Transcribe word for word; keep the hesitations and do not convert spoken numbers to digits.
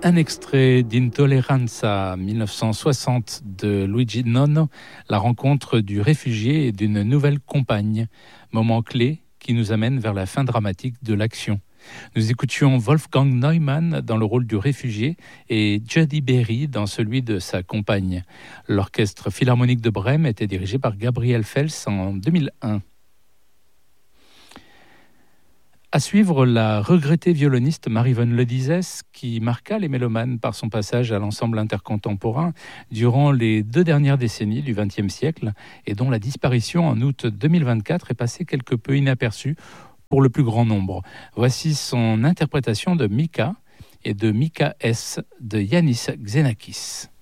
Un extrait d'Intolleranza dix-neuf cent soixante de Luigi Nono, la rencontre du réfugié et d'une nouvelle compagne, moment clé qui nous amène vers la fin dramatique de l'action. Nous écoutions Wolfgang Neumann dans le rôle du réfugié et Jody Berry dans celui de sa compagne. L'Orchestre Philharmonique de Brême était dirigé par Gabriel Fels en deux mille un. À suivre, la regrettée violoniste Marie-Vonne Ledizès, qui marqua les mélomanes par son passage à l'ensemble intercontemporain durant les deux dernières décennies du vingtième siècle et dont la disparition en août deux mille vingt-quatre est passée quelque peu inaperçue pour le plus grand nombre. Voici son interprétation de Mika et de Mika S de Yanis Xenakis.